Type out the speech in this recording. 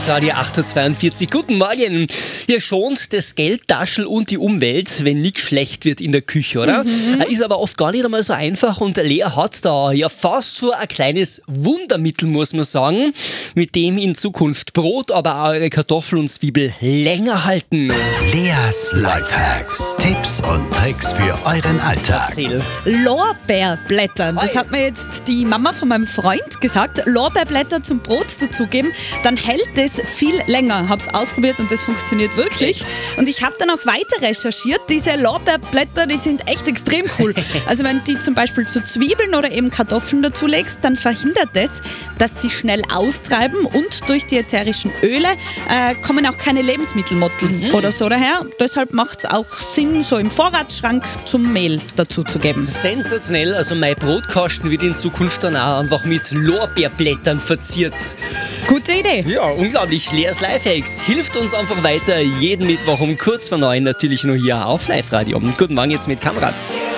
Live-Radio 8.42 Uhr. Guten Morgen. Ihr schont das Geld, Taschel und die Umwelt, wenn nichts schlecht wird in der Küche, oder? Ist aber oft gar nicht einmal so einfach und Lea hat da ja fast so ein kleines Wundermittel, muss man sagen, mit dem in Zukunft Brot, aber auch eure Kartoffel und Zwiebel länger halten. Leas Lifehacks. Tipps und Tricks für euren Alltag. Erzähl. Lorbeerblättern. Das hat mir jetzt die Mama von meinem Freund gesagt. Lorbeerblätter zum Brot dazugeben, dann hält es viel länger. Hab's ausprobiert und das funktioniert wirklich. Echt? Und ich habe dann auch weiter recherchiert. Diese Lorbeerblätter, die sind echt extrem cool. Also wenn du die zum Beispiel zu Zwiebeln oder eben Kartoffeln dazulegst, dann verhindert das, dass sie schnell austreiben und durch die ätherischen Öle kommen auch keine Lebensmittelmotten oder so daher. Deshalb macht es auch Sinn, so im Vorratsschrank zum Mehl dazuzugeben. Sensationell, also mein Brotkasten wird in Zukunft dann auch einfach mit Lorbeerblättern verziert. Gute Idee. Ja, unglaublich. Leas Lifehacks hilft uns einfach weiter. Jeden Mittwoch um kurz vor 9 natürlich nur hier auf Live-Radio. Guten Morgen jetzt mit Kamerads.